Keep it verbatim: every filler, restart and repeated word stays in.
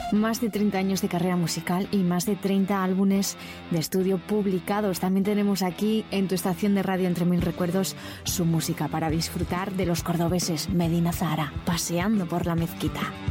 Más de treinta años de carrera musical y más de treinta álbumes de estudio publicados. También tenemos aquí en tu estación de radio Entre Mil Recuerdos su música para disfrutar de los cordobeses Medina Zahara, paseando por la mezquita.